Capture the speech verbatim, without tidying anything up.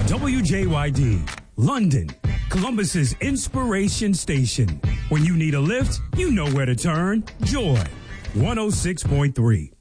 W J Y D, London, Columbus's inspiration station. When you need a lift, you know where to turn. Joy, one oh six point three.